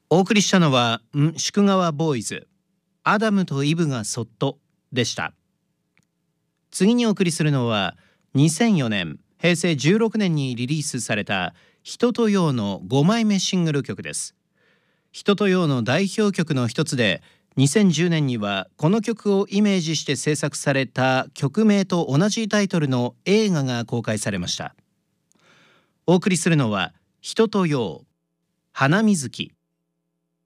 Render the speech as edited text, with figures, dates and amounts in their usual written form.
お送りしたのは宿川ボーイズ、アダムとイブがそっとでした。次にお送りするのは2004年平成16年にリリースされた人とようの5枚目シングル曲です。人とようの代表曲の一つで、2010年にはこの曲をイメージして制作された曲名と同じタイトルの映画が公開されました。お送りするのは人とよう、花水木。